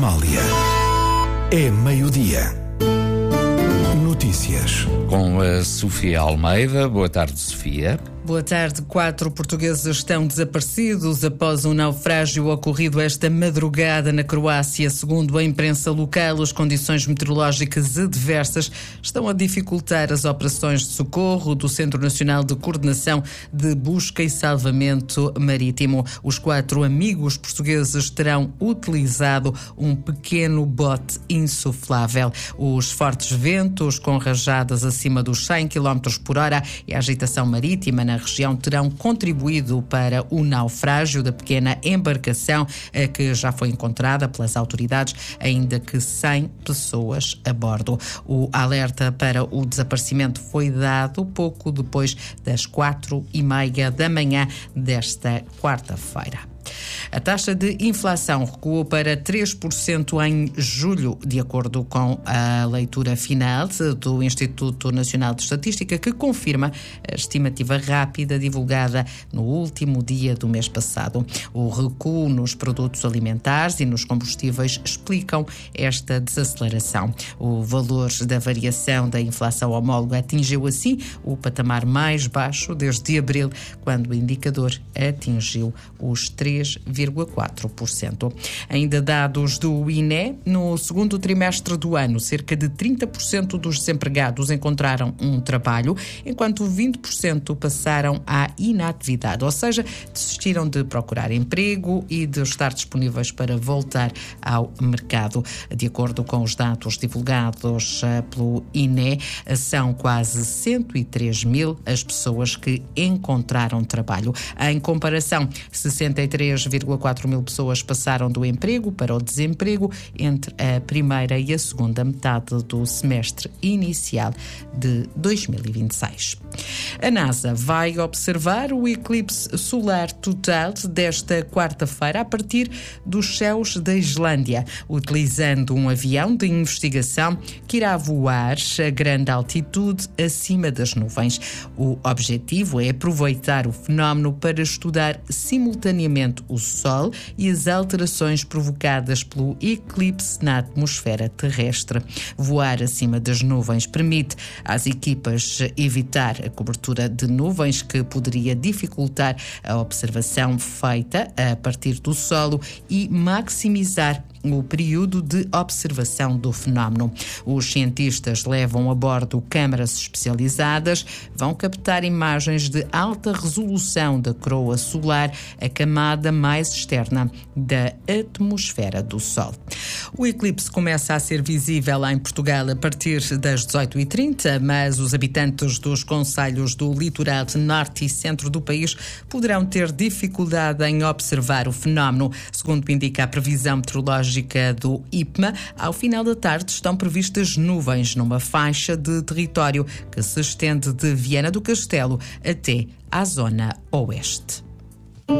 Amália. É meio-dia. Notícias. Com a Sofia Almeida. Boa tarde, Sofia. Boa tarde. 4 portugueses estão desaparecidos após um naufrágio ocorrido esta madrugada na Croácia. Segundo a imprensa local, as condições meteorológicas adversas estão a dificultar as operações de socorro do Centro Nacional de Coordenação de Busca e Salvamento Marítimo. Os 4 amigos portugueses terão utilizado um pequeno bote insuflável. Os fortes ventos, com rajadas acima dos 100 km por hora e a agitação marítima na região terão contribuído para o naufrágio da pequena embarcação que já foi encontrada pelas autoridades, ainda que 100 pessoas a bordo. O alerta para o desaparecimento foi dado pouco depois das 4:30 da manhã desta quarta-feira. A taxa de inflação recuou para 3% em julho, de acordo com a leitura final do Instituto Nacional de Estatística, que confirma a estimativa rápida divulgada no último dia do mês passado. O recuo nos produtos alimentares e nos combustíveis explicam esta desaceleração. O valor da variação da inflação homóloga atingiu assim o patamar mais baixo desde abril, quando o indicador atingiu os 3,4%. Ainda dados do INE, no segundo trimestre do ano, cerca de 30% dos desempregados encontraram um trabalho, enquanto 20% passaram à inatividade, ou seja, desistiram de procurar emprego e de estar disponíveis para voltar ao mercado. De acordo com os dados divulgados pelo INE, são quase 103 mil as pessoas que encontraram trabalho. Em comparação, 63,4 mil pessoas passaram do emprego para o desemprego entre a primeira e a segunda metade do semestre inicial de 2026. A NASA vai observar o eclipse solar total desta quarta-feira a partir dos céus da Islândia, utilizando um avião de investigação que irá voar a grande altitude acima das nuvens. O objetivo é aproveitar o fenómeno para estudar simultaneamente o Sol e as alterações provocadas pelo eclipse na atmosfera terrestre. Voar acima das nuvens permite às equipas evitar a cobertura de nuvens, que poderia dificultar a observação feita a partir do solo, e maximizar o período de observação do fenómeno. Os cientistas levam a bordo câmaras especializadas, vão captar imagens de alta resolução da coroa solar, a camada mais externa da atmosfera do Sol. O eclipse começa a ser visível em Portugal a partir das 18h30, mas os habitantes dos concelhos do litoral norte e centro do país poderão ter dificuldade em observar o fenómeno. Segundo indica a previsão meteorológica do IPMA, ao final da tarde estão previstas nuvens numa faixa de território que se estende de Viana do Castelo até à zona oeste.